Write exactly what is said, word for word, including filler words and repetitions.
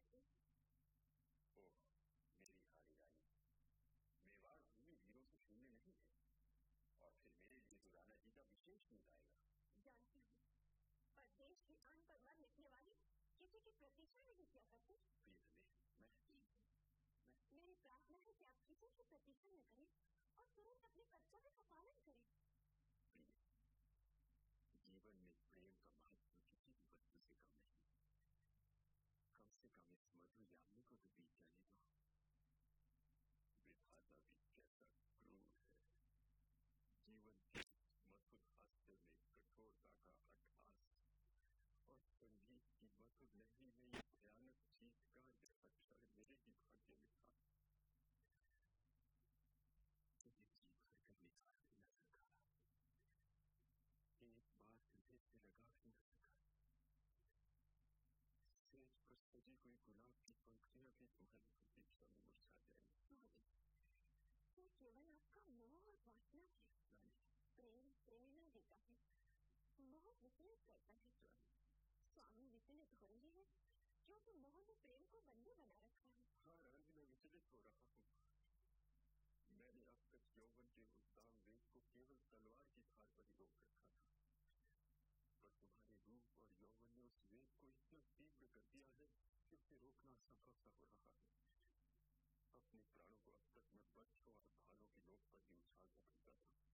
सकती। ओ मेरी हारी रानी, मेवाड़ भूमि वीरों से शून्य नहीं है, और फिर मेरे लिए तो राणा जी का विशेष नींद आएगा। जानती हूँ, पर देश की आन पर मर मिटने वाली किसी की प्रतीक्षा नहीं किया करते। प्रियतमे, मैं, मैं मेरी प्रार्थना है कि आप किसी की प्रतीक्षा न करें और तुरंत अपने कर्तव्य का पालन करें। प्रिय, जीवन में प्रेम का महत्व किसी भी वस्तु से कम नहीं। कम से कम इस मधुर यामिनी को तो बीत जाने दो। विधाता भी कैसा क्रूर है। जीवन के मधुर हास्य में कठोरता का अट्ठास, और संगीत की मधुर लहरी में ये भयानक चीत्कार जैसा क्षण मेरे ही भाग्य में था। तुझे जी भर कर निकाल भी न सका, एक बार हृदय से लगा भी न सका। सेज पर सजी हुई गुलाब की पंखुड़ियां भी तुम्हारी प्रतीक्षा में मुरझा जाएंगी। ये केवल आपका मोह और वासना है। प्रेम प्रेरणा देता है, मोह विचलित करता है। स्वामी विचलित हो रहे हैं क्योंकि मोह ने प्रेम को बंदी बना रखा है। हाँ रानी, मैं विचलित हो रहा हूँ। मैंने अब तक यौवन के उत्ताम वेग को केवल तलवार की धार पर ही रोक रखा था, पर तुम्हारे रूप और यौवन ने उस वेग को इतना तीव्र कर दिया है कि उसे रोकना असंभव सा हो रहा है। अपने प्राणों को अब तक मैं बच्चों और भालों की नोक पर ही उछालता फिरता था,